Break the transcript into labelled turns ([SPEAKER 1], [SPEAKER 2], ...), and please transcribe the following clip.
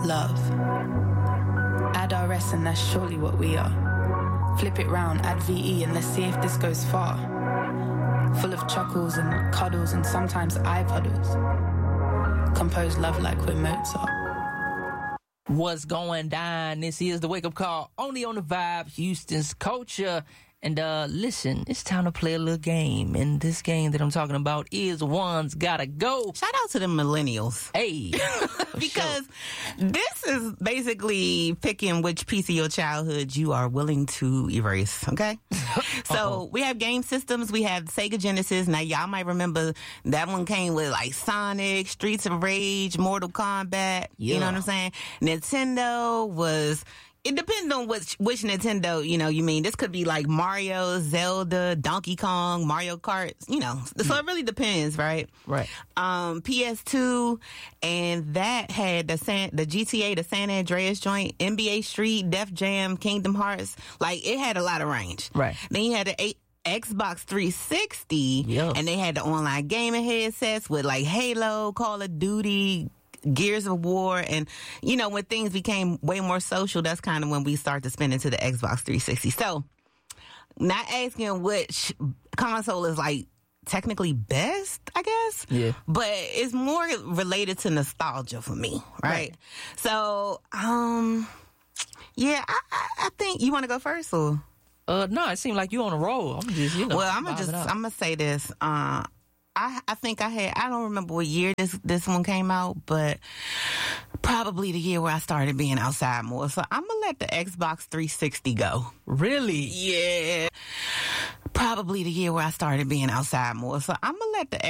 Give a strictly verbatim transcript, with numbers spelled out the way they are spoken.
[SPEAKER 1] love. Add R S and that's surely what we are. Flip it round, add V E and let's see if this goes far. Full of chuckles and cuddles and sometimes eye puddles. Compose love like we're Mozart.
[SPEAKER 2] What's going down? This is the Wake Up Call, only on the Vibe, Houston's culture. And uh, listen, it's time to play a little game. And this game that I'm talking about is One's Gotta Go.
[SPEAKER 3] Shout out to the millennials.
[SPEAKER 2] Hey.
[SPEAKER 3] Because sure. This is basically picking which piece of your childhood you are willing to erase, okay? So Uh-oh. We have game systems. We have Sega Genesis. Now, y'all might remember that one came with like Sonic, Streets of Rage, Mortal Kombat. Yeah. You know what I'm saying? Nintendo was... It depends on which which Nintendo, you know, you mean. This could be like Mario, Zelda, Donkey Kong, Mario Kart, you know. So it really depends, right?
[SPEAKER 2] Right.
[SPEAKER 3] Um, P S two, and that had the San, the G T A, the San Andreas joint, N B A Street, Def Jam, Kingdom Hearts. Like, it had a lot of range.
[SPEAKER 2] Right.
[SPEAKER 3] Then you had the eight, Xbox three sixty,
[SPEAKER 2] yeah.
[SPEAKER 3] And they had the online gaming headsets with like Halo, Call of Duty, Gears of War, and, you know, when things became way more social, that's kind of when we start to spin into the Xbox three sixty. So, not asking which console is, like, technically best, I guess.
[SPEAKER 2] Yeah.
[SPEAKER 3] But it's more related to nostalgia for me, right? right. So, um, yeah, I, I, I think, you want to go first, or?
[SPEAKER 2] Uh, no, it seemed like you on a roll. I'm just, you know.
[SPEAKER 3] Well, I'm gonna just, I'm gonna say this. Uh, I, I think I had, I don't remember what year this, this one came out, but probably the year where I started being outside more. So I'm going to let the Xbox three sixty go.
[SPEAKER 2] Really?
[SPEAKER 3] Yeah. Probably the year where I started being outside more. So I'm going to let the